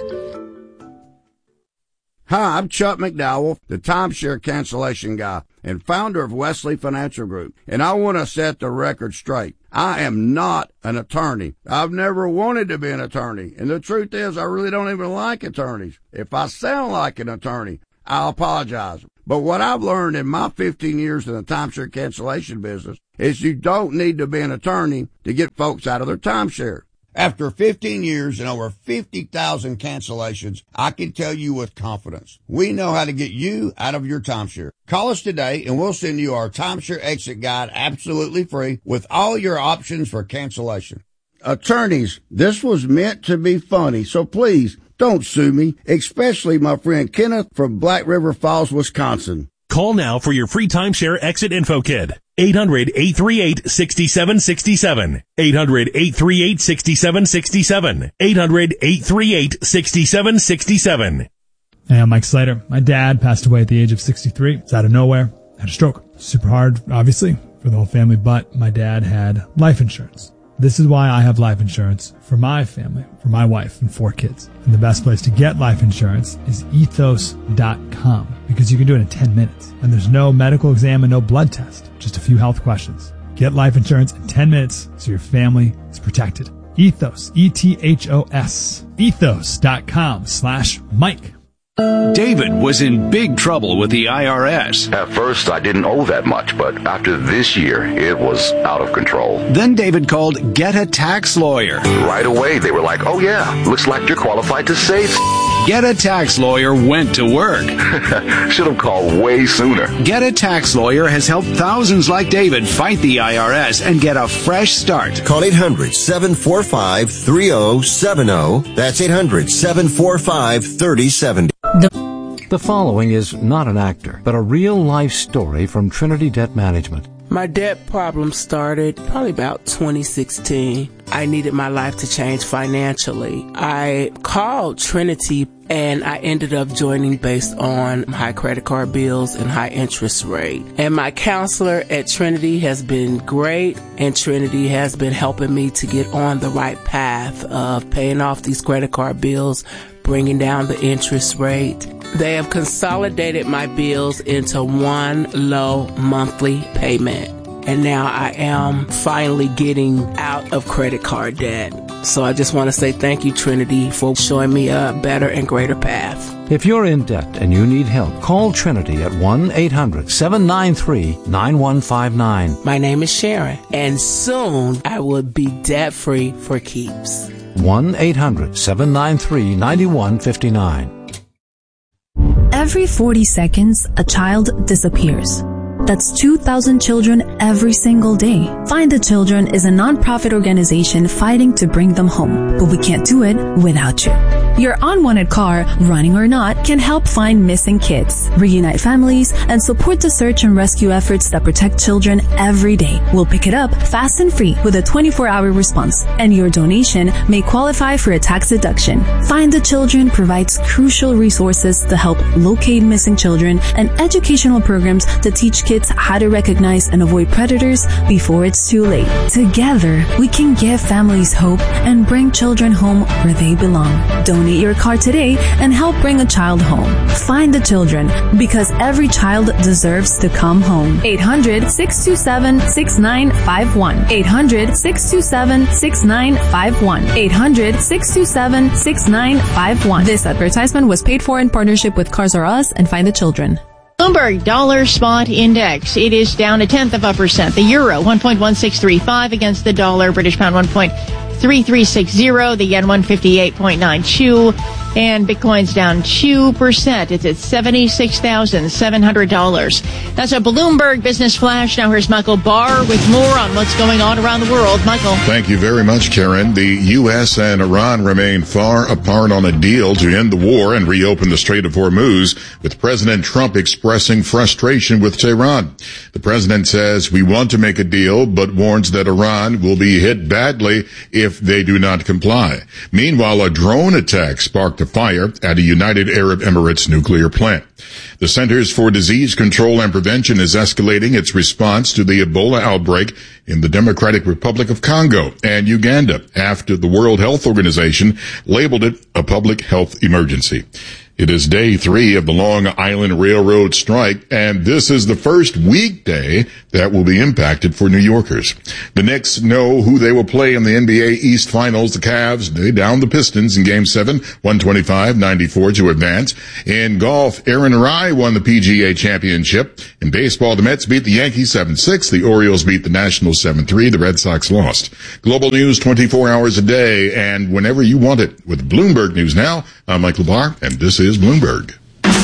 Hi, I'm Chuck McDowell, the timeshare cancellation guy and founder of Wesley Financial Group, and I want to set the record straight. I am not an attorney. I've never wanted to be an attorney, and the truth is I really don't even like attorneys. If I sound like an attorney, I'll apologize. But what I've learned in my fifteen years in the timeshare cancellation business is you don't need to be an attorney to get folks out of their timeshare. After fifteen years and over fifty thousand cancellations, I can tell you with confidence, we know how to get you out of your timeshare. Call us today and we'll send you our timeshare exit guide absolutely free with all your options for cancellation. Attorneys, this was meant to be funny, so please don't sue me, especially my friend Kenneth from Black River Falls, Wisconsin. Call now for your free timeshare exit info kit. eight hundred, eight three eight, six seven six seven. eight hundred, eight three eight, six seven six seven. eight hundred, eight three eight, six seven six seven. Hey, I'm Mike Slater. My dad passed away at the age of sixty-three. It's out of nowhere. Had a stroke. Super hard, obviously, for the whole family, but my dad had life insurance. This is why I have life insurance for my family, for my wife and four kids. And the best place to get life insurance is ethos dot com because you can do it in ten minutes. And there's no medical exam and no blood test, just a few health questions. Get life insurance in ten minutes so your family is protected. Ethos, E T H O S, ethos dot com slash Mike. David was in big trouble with the I R S. At first, I didn't owe that much, but after this year, it was out of control. Then David called Get a Tax Lawyer. Right away, they were like, oh yeah, looks like you're qualified to save. Get a Tax Lawyer went to work. Should have called way sooner. Get a Tax Lawyer has helped thousands like David fight the I R S and get a fresh start. Call eight hundred, seven four five, three zero seven zero. That's eight hundred, seven four five, three zero seven zero. The following is not an actor, but a real-life story from Trinity Debt Management. My debt problem started probably about twenty sixteen. I needed my life to change financially. I called Trinity and I ended up joining based on high credit card bills and high interest rate. And my counselor at Trinity has been great, and Trinity has been helping me to get on the right path of paying off these credit card bills, bringing down the interest rate. They have consolidated my bills into one low monthly payment. And now I am finally getting out of credit card debt. So I just want to say thank you, Trinity, for showing me a better and greater path. If you're in debt and you need help, call Trinity at one eight hundred, seven nine three, nine one five nine. My name is Sharon, and soon I will be debt-free for keeps. one eight hundred, seven nine three, nine one five nine. Every forty seconds, a child disappears. That's two thousand children every single day. Find the Children is a nonprofit organization fighting to bring them home, but we can't do it without you. Your unwanted car, running or not, can help find missing kids, reunite families, and support the search and rescue efforts that protect children every day. We'll pick it up fast and free with a twenty-four hour response, and your donation may qualify for a tax deduction. Find the Children provides crucial resources to help locate missing children and educational programs to teach kids how to recognize and avoid predators before it's too late. Together, we can give families hope and bring children home where they belong. Donate your car today and help bring a child home. Find the Children, because every child deserves to come home. eight hundred, six two seven, six nine five one. eight hundred, six two seven, six nine five one. eight hundred, six two seven, six nine five one. This advertisement was paid for in partnership with Cars R Us and Find the Children. Bloomberg Dollar Spot Index. It is down a tenth of a percent. The euro, one point one six three five against the dollar. British pound, one point three three six zero. The yen, one fifty-eight point nine two. And Bitcoin's down two percent. It's at seventy-six thousand seven hundred dollars. That's a Bloomberg Business Flash. Now here's Michael Barr with more on what's going on around the world. Michael. Thank you very much, Karen. The U S and Iran remain far apart on a deal to end the war and reopen the Strait of Hormuz, with President Trump expressing frustration with Tehran. The president says, we want to make a deal, but warns that Iran will be hit badly if they do not comply. Meanwhile, a drone attack sparked sparked a fire at a United Arab Emirates nuclear plant. The Centers for Disease Control and Prevention is escalating its response to the Ebola outbreak in the Democratic Republic of Congo and Uganda after the World Health Organization labeled it a public health emergency. It is day three of the Long Island Railroad strike, and this is the first weekday that will be impacted for New Yorkers. The Knicks know who they will play in the N B A East Finals. The Cavs, they downed the Pistons in Game seven, one twenty-five ninety-four to advance. In golf, Aaron Rai won the P G A Championship. In baseball, the Mets beat the Yankees seven six. The Orioles beat the Nationals seven three. The Red Sox lost. Global news twenty-four hours a day, and whenever you want it. With Bloomberg News Now, I'm Mike LeBar, and this is Bloomberg.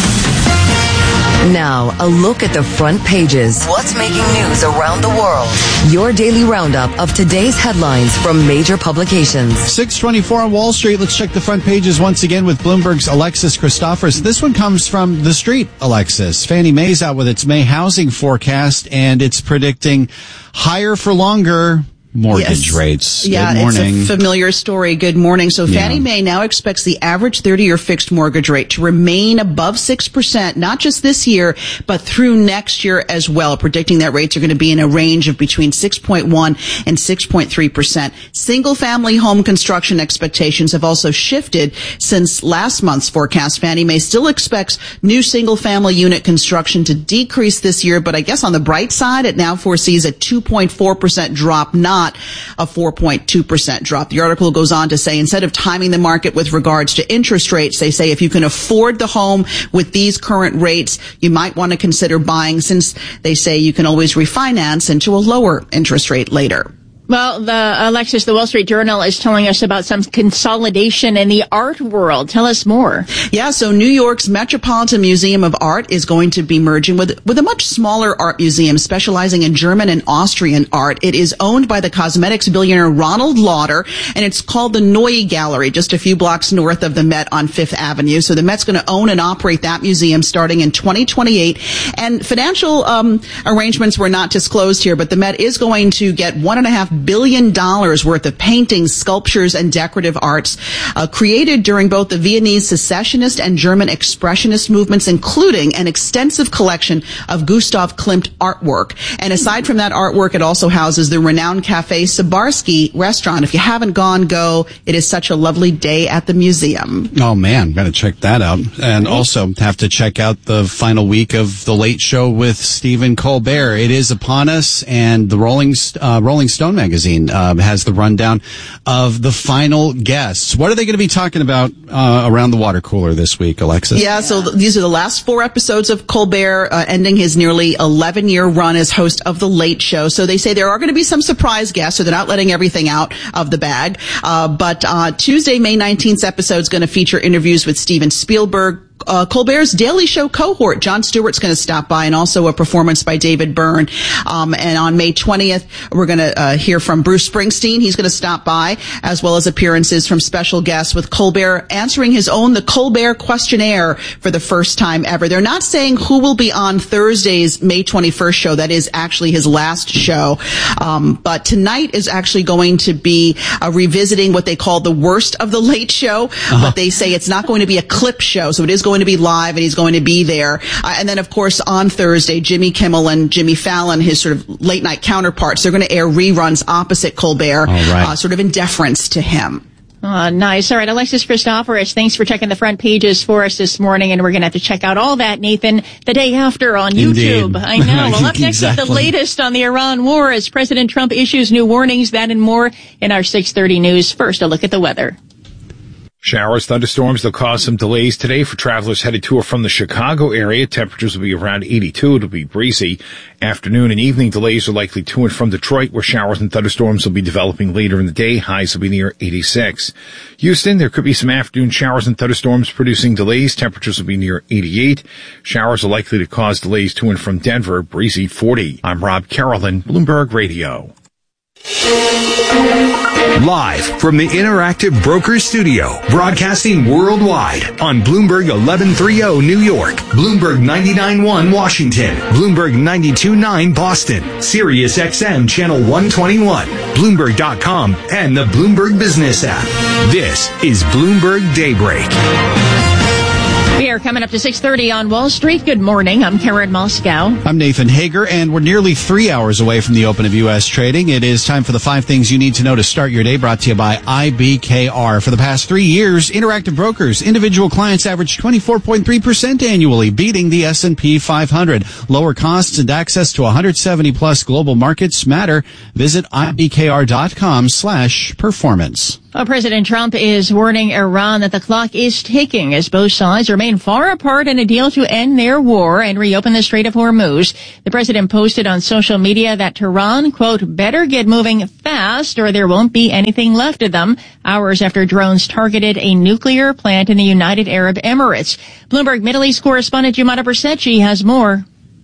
Now, a look at the front pages. What's making news around the world? Your daily roundup of today's headlines from major publications. six twenty-four on Wall Street. Let's check the front pages once again with Bloomberg's Alexis Christophers. This one comes from The Street, Alexis. Fannie Mae's out with its May housing forecast, and it's predicting higher for longer mortgage yes. rates. Yeah, Good morning. It's a familiar story. Good morning. So Fannie yeah. Mae now expects the average thirty-year fixed mortgage rate to remain above six percent, not just this year, but through next year as well, predicting that rates are going to be in a range of between six point one and six point three percent. Single-family home construction expectations have also shifted since last month's forecast. Fannie Mae still expects new single-family unit construction to decrease this year, but I guess on the bright side, it now foresees a two point four percent drop, not a four point two percent drop. The article goes on to say instead of timing the market with regards to interest rates, they say if you can afford the home with these current rates, you might want to consider buying, since they say you can always refinance into a lower interest rate later. Well, the Alexis, the Wall Street Journal is telling us about some consolidation in the art world. Tell us more. Yeah, so New York's Metropolitan Museum of Art is going to be merging with with a much smaller art museum specializing in German and Austrian art. It is owned by the cosmetics billionaire Ronald Lauder, and it's called the Neue Gallery, just a few blocks north of the Met on Fifth Avenue. So the Met's going to own and operate that museum starting in twenty twenty-eight. And financial um arrangements were not disclosed here, but the Met is going to get one and a half billion dollars worth of paintings, sculptures, and decorative arts uh, created during both the Viennese secessionist and German expressionist movements, including an extensive collection of Gustav Klimt artwork. And aside from that artwork, it also houses the renowned Cafe Sabarsky restaurant. If you haven't gone, go. It is such a lovely day at the museum. Oh, man, got to check that out. And also have to check out the final week of The Late Show with Stephen Colbert. It is upon us, and the Rolling, uh, Rolling Stone magazine Magazine uh, has the rundown of the final guests. What are they going to be talking about uh, around the water cooler this week, Alexis? Yeah, so th- these are the last four episodes of Colbert, uh, ending his nearly eleven-year run as host of The Late Show. So they say there are going to be some surprise guests, so they're not letting everything out of the bag. Uh, but uh, Tuesday, May nineteenth episode is going to feature interviews with Steven Spielberg, Uh, Colbert's Daily Show cohort. Jon Stewart's going to stop by, and also a performance by David Byrne. Um, and on May twentieth, we're going to uh, hear from Bruce Springsteen. He's going to stop by, as well as appearances from special guests, with Colbert answering his own The Colbert Questionnaire for the first time ever. They're not saying who will be on Thursday's May twenty-first show. That is actually his last show. Um, but tonight is actually going to be uh, revisiting what they call the worst of The Late Show. Uh-huh. But they say it's not going to be a clip show, so it is going to be live, and he's going to be there. Uh, and then, of course, on Thursday, Jimmy Kimmel and Jimmy Fallon, his sort of late night counterparts, they're going to air reruns opposite Colbert, right. uh, sort of in deference to him. Uh, nice. All right, Alexis Christophers, thanks for checking the front pages for us this morning, and we're going to have to check out all that, Nathan, the day after on YouTube. Indeed. I know. Well, up next exactly. is the latest on the Iran war as President Trump issues new warnings, that and more in our six thirty news. First, a look at the weather. Showers, thunderstorms, they'll cause some delays today for travelers headed to or from the Chicago area. Temperatures will be around eighty-two. It'll be breezy. Afternoon and evening delays are likely to and from Detroit, where showers and thunderstorms will be developing later in the day. Highs will be near eighty-six. Houston, there could be some afternoon showers and thunderstorms producing delays. Temperatures will be near eighty-eight. Showers are likely to cause delays to and from Denver. Breezy forty. I'm Rob Carolyn, Bloomberg Radio. Live from the Interactive Brokers Studio, broadcasting worldwide on Bloomberg eleven thirty New York, Bloomberg ninety-nine point one Washington, Bloomberg ninety-two point nine Boston, Sirius X M Channel one twenty-one, Bloomberg dot com, and the Bloomberg Business app. This is Bloomberg Daybreak. We are coming up to six thirty on Wall Street. Good morning. I'm Karen Moscow. I'm Nathan Hager, and we're nearly three hours away from the open of U S trading. It is time for the five things you need to know to start your day, brought to you by I B K R. For the past three years, Interactive Brokers individual clients averaged twenty-four point three percent annually, beating the S and P five hundred. Lower costs and access to one hundred seventy plus global markets matter. Visit I B K R dot com slash performance. Well, President Trump is warning Iran that the clock is ticking as both sides remain far apart in a deal to end their war and reopen the Strait of Hormuz. The president posted on social media that Tehran, quote, better get moving fast or there won't be anything left of them, hours after drones targeted a nuclear plant in the United Arab Emirates. Bloomberg Middle East correspondent Jumana Bersetchi has more.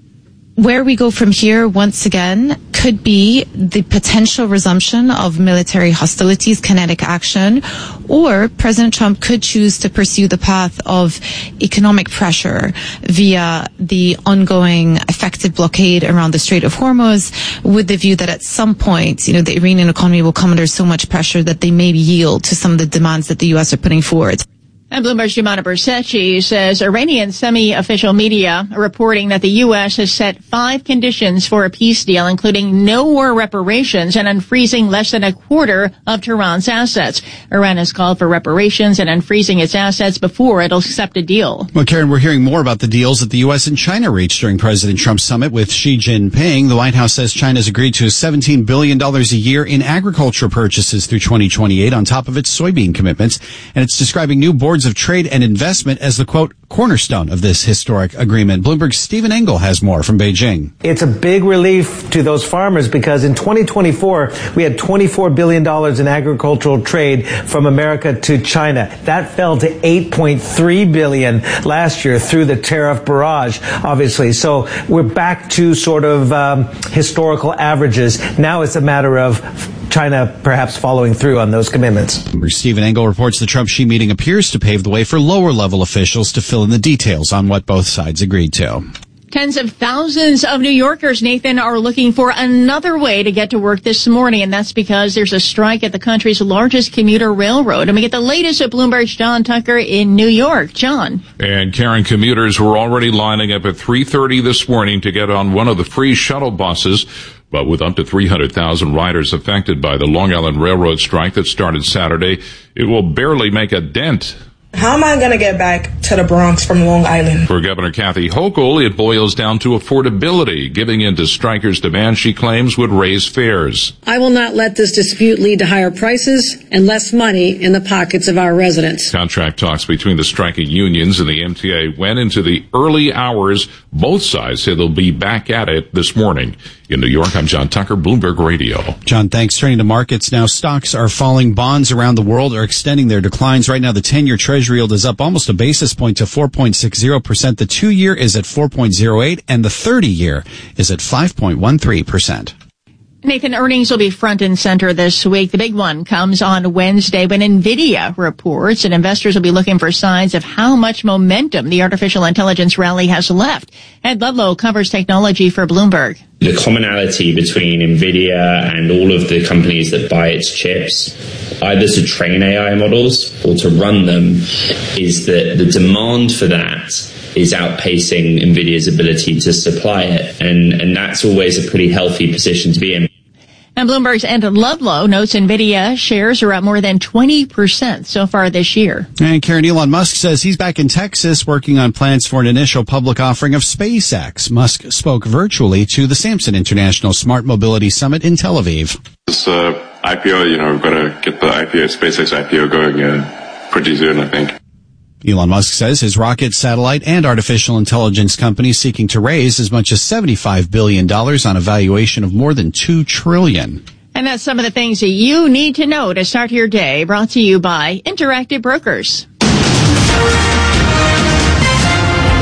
Where we go from here, once again, could be the potential resumption of military hostilities, kinetic action, or President Trump could choose to pursue the path of economic pressure via the ongoing effective blockade around the Strait of Hormuz, with the view that at some point, you know, the Iranian economy will come under so much pressure that they may yield to some of the demands that the U S are putting forward. And Bloomberg's Jumana Bersetchi says Iranian semi-official media are reporting that the U S has set five conditions for a peace deal, including no war reparations and unfreezing less than a quarter of Tehran's assets. Iran has called for reparations and unfreezing its assets before it'll accept a deal. Well, Karen, we're hearing more about the deals that the U S and China reached during President Trump's summit with Xi Jinping. The White House says China's agreed to seventeen billion dollars a year in agriculture purchases through twenty twenty-eight on top of its soybean commitments, and it's describing new boards of trade and investment as the, quote, cornerstone of this historic agreement. Bloomberg's Stephen Engel has more from Beijing. It's a big relief to those farmers because in twenty twenty-four, we had twenty-four billion dollars in agricultural trade from America to China. That fell to eight point three billion dollars last year through the tariff barrage, obviously. So we're back to sort of um, historical averages. Now it's a matter of China perhaps following through on those commitments. Stephen Engel reports the Trump-Xi meeting appears to pave the way for lower-level officials to fill in the details on what both sides agreed to. Tens of thousands of New Yorkers, Nathan, are looking for another way to get to work this morning, and that's because there's a strike at the country's largest commuter railroad. And we get the latest at Bloomberg's John Tucker in New York. John. And Karen, commuters were already lining up at three thirty this morning to get on one of the free shuttle buses. But with up to three hundred thousand riders affected by the Long Island Railroad strike that started Saturday, it will barely make a dent. How am I going to get back to the Bronx from Long Island? For Governor Kathy Hochul, it boils down to affordability. Giving in to strikers' demands, she claims, would raise fares. I will not let this dispute lead to higher prices and less money in the pockets of our residents. Contract talks between the striking unions and the M T A went into the early hours. Both sides say they'll be back at it this morning. In New York, I'm John Tucker, Bloomberg Radio. John, thanks. Turning to markets now, stocks are falling. Bonds around the world are extending their declines. Right now, the ten-year Treasury yield is up almost a basis point to four point six zero percent. The two-year is at four point zero eight, and the thirty-year is at five point one three percent. Nathan, earnings will be front and center this week. The big one comes on Wednesday when NVIDIA reports, and investors will be looking for signs of how much momentum the artificial intelligence rally has left. Ed Ludlow covers technology for Bloomberg. The commonality between NVIDIA and all of the companies that buy its chips, either to train A I models or to run them, is that the demand for that is outpacing NVIDIA's ability to supply it. And, and that's always a pretty healthy position to be in. And Bloomberg's Ed Ludlow notes NVIDIA shares are up more than twenty percent so far this year. And Karen, Elon Musk says he's back in Texas working on plans for an initial public offering of SpaceX. Musk spoke virtually to the Samson International Smart Mobility Summit in Tel Aviv. This uh, I P O, you know, we've got to get the I P O, SpaceX I P O going uh, pretty soon, I think. Elon Musk says his rocket, satellite, and artificial intelligence company is seeking to raise as much as seventy-five billion dollars on a valuation of more than two trillion dollars. And that's some of the things that you need to know to start your day, brought to you by Interactive Brokers.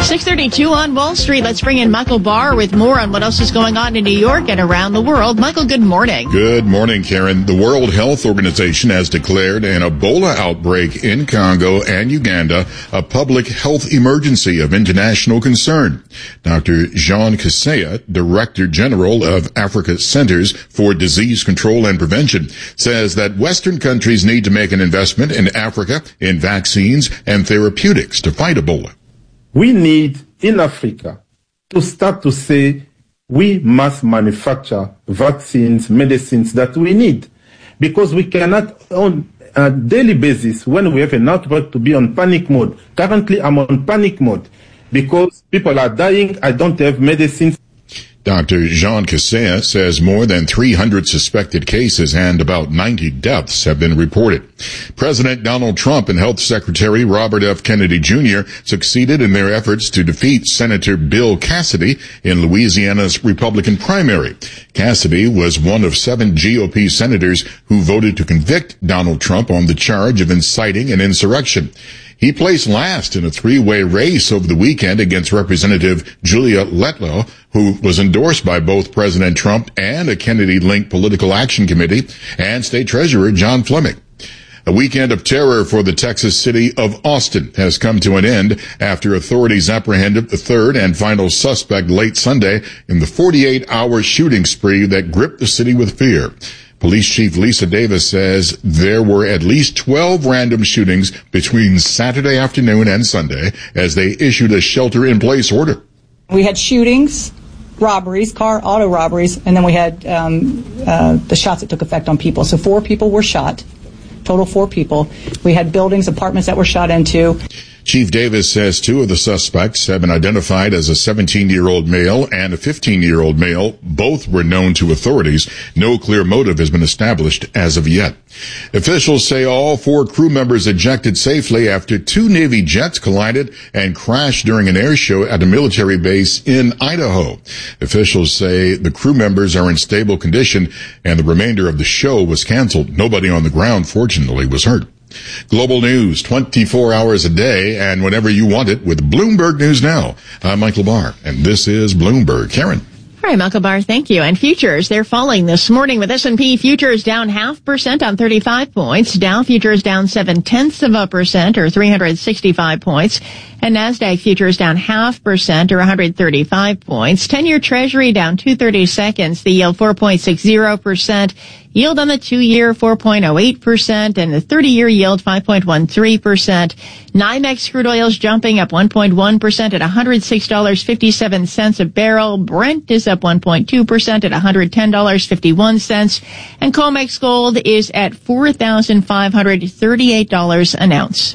six thirty-two on Wall Street. Let's bring in Michael Barr with more on what else is going on in New York and around the world. Michael, good morning. Good morning, Karen. The World Health Organization has declared an Ebola outbreak in Congo and Uganda a public health emergency of international concern. Doctor Jean Kaseya, Director General of Africa Centers for Disease Control and Prevention, says that Western countries need to make an investment in Africa in vaccines and therapeutics to fight Ebola. We need, in Africa, to start to say we must manufacture vaccines, medicines that we need. Because we cannot, on a daily basis, when we have an outbreak, to be on panic mode. Currently, I'm on panic mode because people are dying. I don't have medicines. Doctor Jean Kaseya says more than three hundred suspected cases and about ninety deaths have been reported. President Donald Trump and Health Secretary Robert F. Kennedy Junior succeeded in their efforts to defeat Senator Bill Cassidy in Louisiana's Republican primary. Cassidy was one of seven G O P senators who voted to convict Donald Trump on the charge of inciting an insurrection. He placed last in a three-way race over the weekend against Representative Julia Letlow, who was endorsed by both President Trump and a Kennedy-linked political action committee, and State Treasurer John Fleming. A weekend of terror for the Texas city of Austin has come to an end after authorities apprehended the third and final suspect late Sunday in the forty-eight hour shooting spree that gripped the city with fear. Police Chief Lisa Davis says there were at least twelve random shootings between Saturday afternoon and Sunday as they issued a shelter-in-place order. We had shootings, robberies, car, auto robberies, and then we had um, uh, the shots that took effect on people. So four people were shot, total four people. We had buildings, apartments that were shot into. Chief Davis says two of the suspects have been identified as a seventeen-year-old male and a fifteen-year-old male. Both were known to authorities. No clear motive has been established as of yet. Officials say all four crew members ejected safely after two Navy jets collided and crashed during an air show at a military base in Idaho. Officials say the crew members are in stable condition and the remainder of the show was canceled. Nobody on the ground, fortunately, was hurt. Global news twenty-four hours a day and whenever you want it with Bloomberg News Now. I'm Michael Barr, and this is Bloomberg. Karen. All right, Michael Barr, thank you. And futures, they're falling this morning with S and P futures down half percent on thirty-five points. Dow futures down seven tenths of a percent or three hundred sixty-five points. And NASDAQ futures down half percent or one hundred thirty-five points. ten-year Treasury down two thirty-seconds. The yield four point six zero percent. Yield on the two-year four point oh eight percent and the thirty-year yield five point one three percent. NYMEX crude oil is jumping up one point one percent at one hundred six dollars and fifty-seven cents a barrel. Brent is up one point two percent at one hundred ten dollars and fifty-one cents. And COMEX gold is at four thousand five hundred thirty-eight dollars an ounce.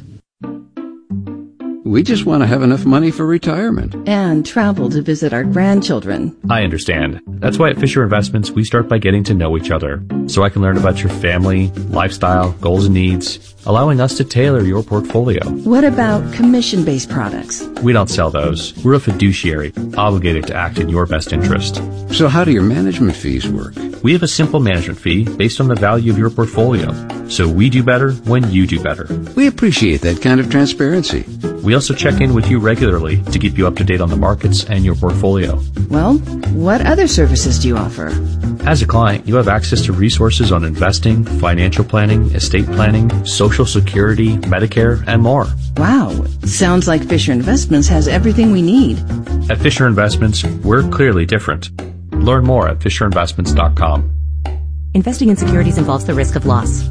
We just want to have enough money for retirement. And travel to visit our grandchildren. I understand. That's why at Fisher Investments, we start by getting to know each other, so I can learn about your family, lifestyle, goals and needs, allowing us to tailor your portfolio. What about commission-based products? We don't sell those. We're a fiduciary, obligated to act in your best interest. So how do your management fees work? We have a simple management fee based on the value of your portfolio. So we do better when you do better. We appreciate that kind of transparency. We also check in with you regularly to keep you up to date on the markets and your portfolio. Well, what other services do you offer? As a client, you have access to resources on investing, financial planning, estate planning, Social Security, Medicare, and more. Wow. Sounds like Fisher Investments has everything we need. At Fisher Investments, we're clearly different. Learn more at fisher investments dot com. Investing in securities involves the risk of loss.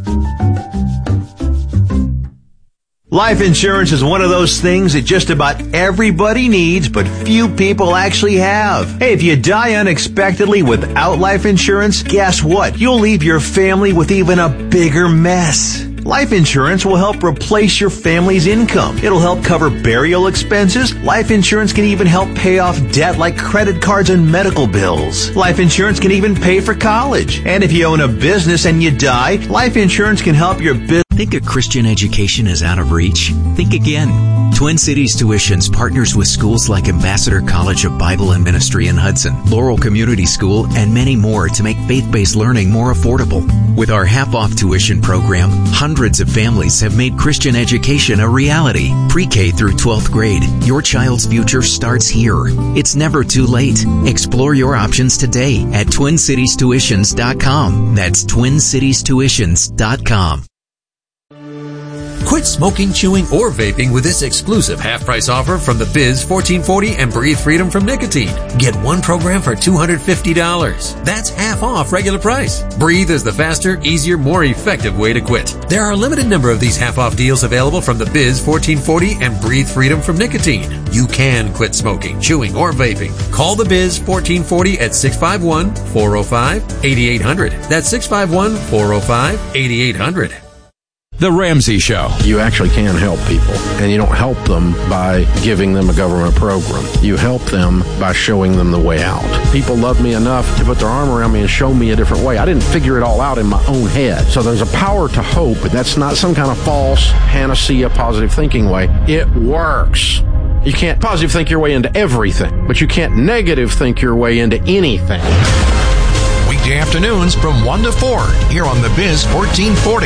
Life insurance is one of those things that just about everybody needs, but few people actually have. Hey, if you die unexpectedly without life insurance, guess what? You'll leave your family with even a bigger mess. Life insurance will help replace your family's income. It'll help cover burial expenses. Life insurance can even help pay off debt like credit cards and medical bills. Life insurance can even pay for college. And if you own a business and you die, life insurance can help your business Think a Christian education is out of reach? Think again. Twin Cities Tuitions partners with schools like Ambassador College of Bible and Ministry in Hudson, Laurel Community School, and many more to make faith-based learning more affordable. With our half-off tuition program, hundreds of families have made Christian education a reality. Pre-K through twelfth grade, your child's future starts here. It's never too late. Explore your options today at twin cities tuitions dot com. That's twin cities tuitions dot com. Quit smoking, chewing, or vaping with this exclusive half-price offer from the Biz fourteen forty and Breathe Freedom from Nicotine. Get one program for two hundred fifty dollars. That's half off regular price. Breathe is the faster, easier, more effective way to quit. There are a limited number of these half-off deals available from the Biz fourteen forty and Breathe Freedom from Nicotine. You can quit smoking, chewing, or vaping. Call the Biz fourteen forty at six five one, four oh five, eight eight hundred. That's six five one, four oh five, eight eight hundred. The Ramsey Show. You actually can help people, and you don't help them by giving them a government program. You help them by showing them the way out. People love me enough to put their arm around me and show me a different way. I didn't figure it all out in my own head. So there's a power to hope, but that's not some kind of false panacea positive thinking way. It works. You can't positive think your way into everything, but you can't negative think your way into anything. Weekday afternoons from one to four here on the Biz fourteen forty.